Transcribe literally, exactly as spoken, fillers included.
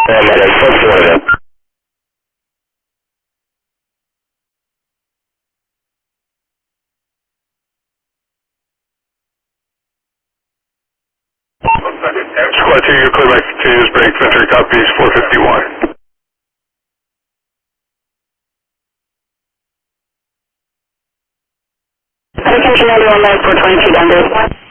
Uh, my name, focus one of them. Squad two, you're clear by continuous break, Venture copies four fifty-one. Attention everyone, four twenty-two Denver.